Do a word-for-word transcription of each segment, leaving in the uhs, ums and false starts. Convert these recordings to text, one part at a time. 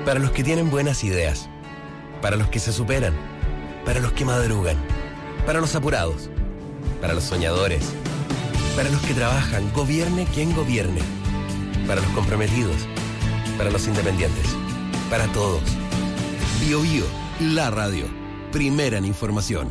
Para los que tienen buenas ideas, para los que se superan, para los que madrugan, para los apurados, para los soñadores, para los que trabajan, gobierne quien gobierne, para los comprometidos, para los independientes, para todos. Bio Bio, la radio, primera en información.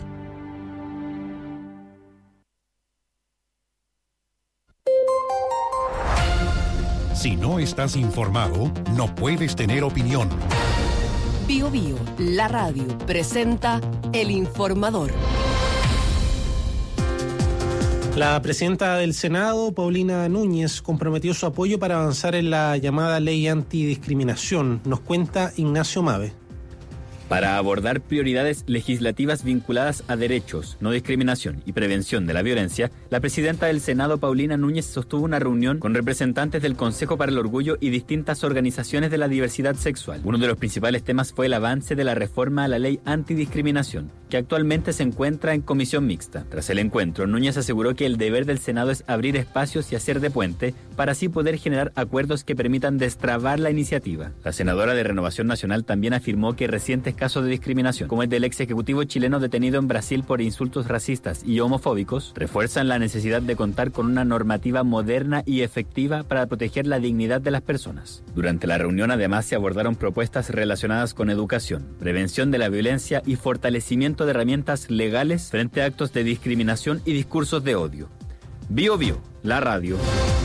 Si no estás informado, no puedes tener opinión. Bio Bio, la radio, presenta El Informador. La presidenta del Senado, Paulina Núñez, comprometió su apoyo para avanzar en la llamada ley antidiscriminación. Nos cuenta Ignacio Mave. Para abordar prioridades legislativas vinculadas a derechos, no discriminación y prevención de la violencia, la presidenta del Senado, Paulina Núñez, sostuvo una reunión con representantes del Consejo para el Orgullo y distintas organizaciones de la diversidad sexual. Uno de los principales temas fue el avance de la reforma a la ley antidiscriminación, que actualmente se encuentra en comisión mixta. Tras el encuentro, Núñez aseguró que el deber del Senado es abrir espacios y hacer de puente para así poder generar acuerdos que permitan destrabar la iniciativa. La senadora de Renovación Nacional también afirmó que recientes casos de discriminación, como el del ex ejecutivo chileno detenido en Brasil por insultos racistas y homofóbicos, refuerzan la necesidad de contar con una normativa moderna y efectiva para proteger la dignidad de las personas. Durante la reunión, además, se abordaron propuestas relacionadas con educación, prevención de la violencia y fortalecimiento de herramientas legales frente a actos de discriminación y discursos de odio. Bio Bio, la radio.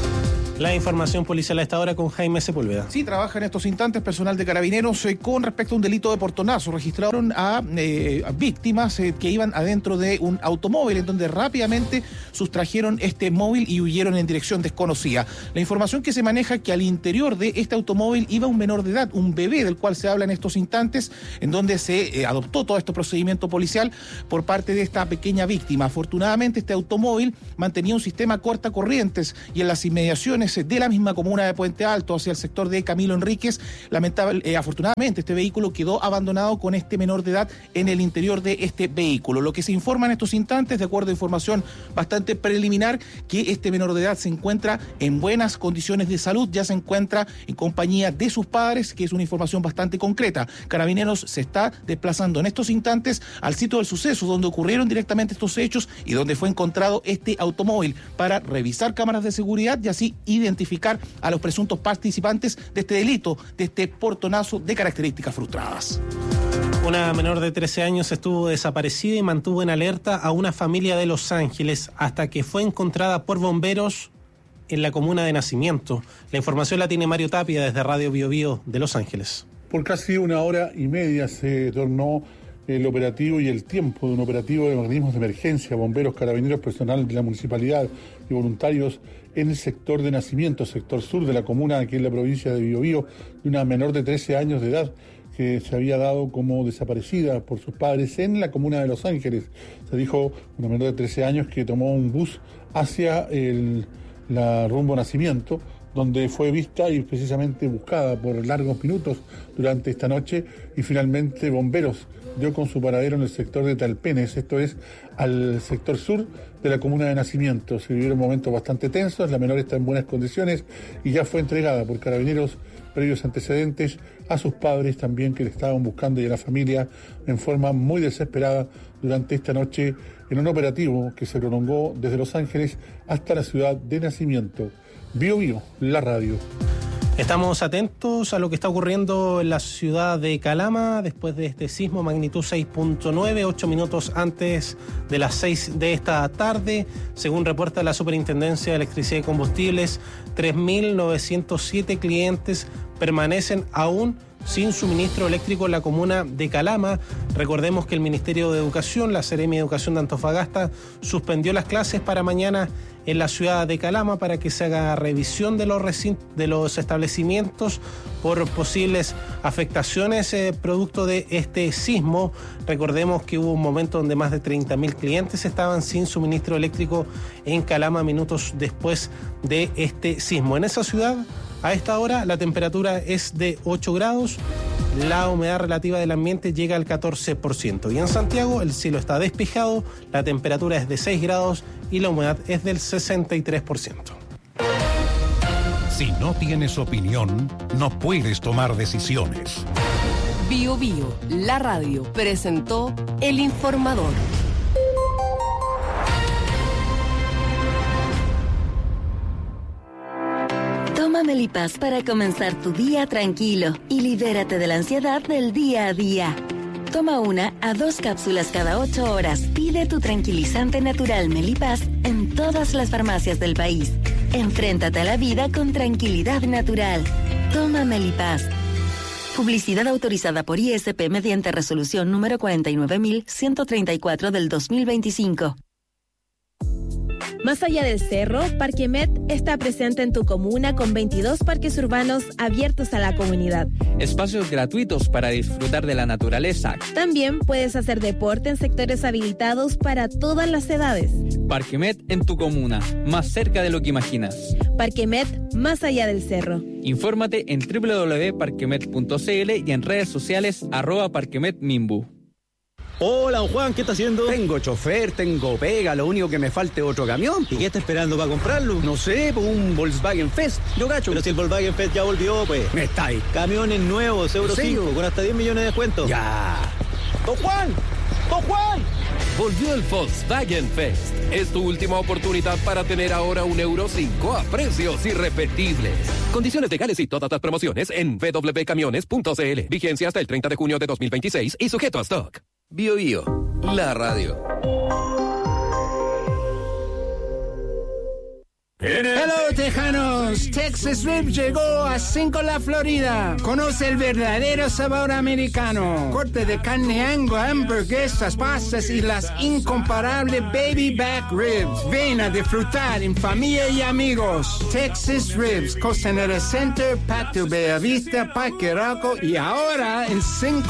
La información policial a esta hora con Jaime Sepúlveda. Sí, trabaja en estos instantes personal de Carabineros eh, con respecto a un delito de portonazo. Registraron a, eh, a víctimas eh, que iban adentro de un automóvil en donde rápidamente sustrajeron este móvil y huyeron en dirección desconocida. La información que se maneja es que al interior de este automóvil iba un menor de edad, un bebé del cual se habla en estos instantes, en donde se eh, adoptó todo este procedimiento policial por parte de esta pequeña víctima. Afortunadamente este automóvil mantenía un sistema cortacorrientes y en las inmediaciones de la misma comuna de Puente Alto hacia el sector de Camilo Enríquez, lamentable, eh, afortunadamente este vehículo quedó abandonado con este menor de edad en el interior de este vehículo. Lo que se informa en estos instantes, de acuerdo a información bastante preliminar, que este menor de edad se encuentra en buenas condiciones de salud, ya se encuentra en compañía de sus padres, que es una información bastante concreta. Carabineros se está desplazando en estos instantes al sitio del suceso donde ocurrieron directamente estos hechos y donde fue encontrado este automóvil para revisar cámaras de seguridad y así identificar a los presuntos participantes de este delito, de este portonazo de características frustradas. Una menor de trece años estuvo desaparecida y mantuvo en alerta a una familia de Los Ángeles hasta que fue encontrada por bomberos en la comuna de Nacimiento. La información la tiene Mario Tapia desde Radio Bio Bio de Los Ángeles. Por casi una hora y media se tornó el operativo y el tiempo de un operativo de organismos de emergencia, bomberos, carabineros, personal de la municipalidad y voluntarios en el sector de Nacimiento, sector sur de la comuna, aquí en la provincia de Biobío, de una menor de trece años de edad que se había dado como desaparecida por sus padres en la comuna de Los Ángeles. Se dijo una menor de trece años que tomó un bus hacia el la rumbo Nacimiento, donde fue vista y precisamente buscada por largos minutos durante esta noche, y finalmente bomberos dio con su paradero en el sector de Talpenes, esto es al sector sur de la comuna de Nacimiento. Se vivieron momentos bastante tensos, la menor está en buenas condiciones y ya fue entregada por Carabineros previos antecedentes a sus padres también, que le estaban buscando, y a la familia en forma muy desesperada durante esta noche en un operativo que se prolongó desde Los Ángeles hasta la ciudad de Nacimiento. Bio Bio, la radio. Estamos atentos a lo que está ocurriendo en la ciudad de Calama después de este sismo magnitud seis punto nueve, ocho minutos antes de las seis de esta tarde. Según reporta la Superintendencia de Electricidad y Combustibles, tres mil novecientos siete clientes permanecen aún sin suministro eléctrico en la comuna de Calama. Recordemos que el Ministerio de Educación, la Seremi de Educación de Antofagasta, suspendió las clases para mañana en la ciudad de Calama para que se haga revisión de los recintos, de los establecimientos por posibles afectaciones eh, producto de este sismo. Recordemos que hubo un momento donde más de treinta mil clientes estaban sin suministro eléctrico en Calama minutos después de este sismo. En esa ciudad, a esta hora, la temperatura es de ocho grados, la humedad relativa del ambiente llega al catorce por ciento. Y en Santiago el cielo está despejado, la temperatura es de seis grados y la humedad es del sesenta y tres por ciento. Si no tienes opinión, no puedes tomar decisiones. Bio Bio, la radio, presentó El Informador. Toma Melipaz para comenzar tu día tranquilo y libérate de la ansiedad del día a día. Toma una a dos cápsulas cada ocho horas. Pide tu tranquilizante natural Melipaz en todas las farmacias del país. Enfréntate a la vida con tranquilidad natural. Toma Melipaz. Publicidad autorizada por I S P mediante resolución número cuarenta y nueve mil ciento treinta y cuatro del dos mil veinticinco. Más allá del cerro, Parquemet está presente en tu comuna con veintidós parques urbanos abiertos a la comunidad. Espacios gratuitos para disfrutar de la naturaleza. También puedes hacer deporte en sectores habilitados para todas las edades. Parquemet en tu comuna, más cerca de lo que imaginas. Parquemet, más allá del cerro. Infórmate en doble u doble u doble u punto parquemet punto c l y en redes sociales arroba parquemetmimbu. Hola, don Juan, ¿qué está haciendo? Tengo chofer, tengo pega, lo único que me falta es otro camión. ¿Y qué está esperando para comprarlo? No sé, pues un Volkswagen Fest, yo cacho. Pero si el Volkswagen Fest ya volvió, pues. Me está ahí. Camiones nuevos, Euro cinco, con hasta diez millones de descuento. Ya. ¡Don Juan! ¡Don Juan! Volvió el Volkswagen Fest. Es tu última oportunidad para tener ahora un Euro cinco a precios irrepetibles. Condiciones legales y todas las promociones en doble u doble u doble u punto camiones punto c l. Vigencia hasta el treinta de junio de dos mil veintiséis y sujeto a stock. Bio Bio, la radio. Hello, tejanos. Texas Ribs llegó a Cinco La Florida. Conoce el verdadero sabor americano. Corte de carne Angus, hamburguesas, pastas y las incomparables baby back ribs. Ven a disfrutar en familia y amigos. Texas Ribs, Costanera Center, Patio Bellavista, Parque Arauco y ahora en Cinco